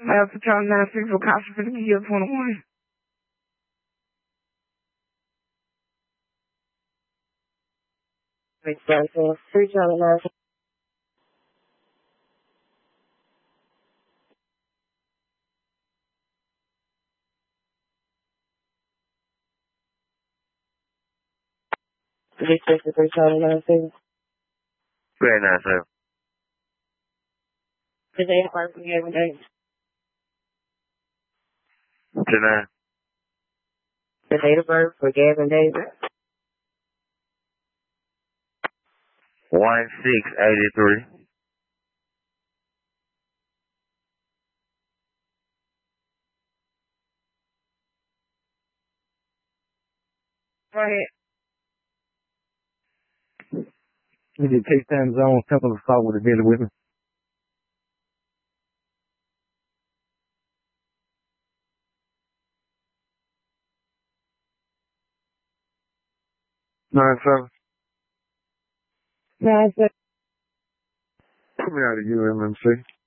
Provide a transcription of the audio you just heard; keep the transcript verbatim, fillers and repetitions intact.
Alpha Charlie nine six for Casa for the year twenty-one. Three Charlie nine six. Three sixty-three Charlie nine six. Great nine seven. The day of birth, every day. Tonight. The date of birth for Gavin Davis. One six eighty three. Go ahead. We did take time zone, couple of thought with the daily with me. Nine seven. Nine seven. Coming out of U M M C.